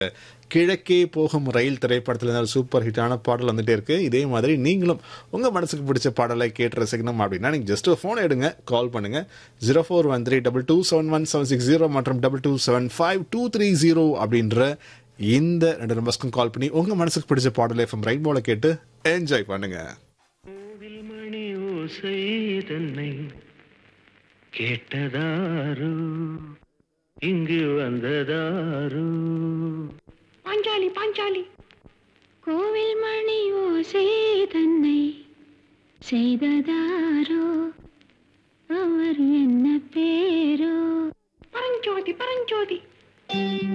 கிழக்கே போகும் ரயில் திரைப்படத்தில் இருந்தால் சூப்பர் ஹிட்டான பாடல் வந்துட்டே இருக்கு. இதே மாதிரி நீங்களும் உங்க மனசுக்கு பிடிச்ச பாடலை கேட்டு ரசிக்கணும் அப்படின்னா நீங்க ஜஸ்ட் ஃபோன் எடுங்க, கால் பண்ணுங்க 0413227176 மற்றும் 227523 அப்படின்ற இந்த 2 நம்பர்ஸ்க்கும் கால் பண்ணி உங்க மனசுக்கு பிடிச்ச பாடலை எஃப்எம் ரெயின்போல கேட்டு என்ஜாய் பண்ணுங்க. கோவில் மணி ஓசை தன்னை கேட்டதாரு இங்கு வந்ததாரு பாஞ்சாலி பாஞ்சாலி கோவில் மணி ஓசை தன்னை செய்ததாரோ அவர் என்ன பேரோ பரஞ்சோதி பரஞ்சோதி